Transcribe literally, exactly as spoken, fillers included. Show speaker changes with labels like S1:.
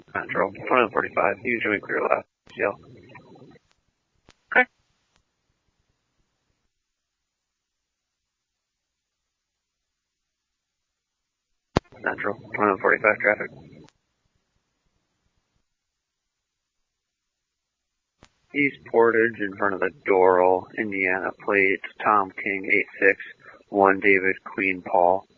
S1: Central, twenty-one forty-five, usually clear left, Yale.
S2: Okay.
S1: Central, twenty-one forty-five traffic. East Portage in front of the Doral, Indiana plate, Tom King eight six one David Queen Paul.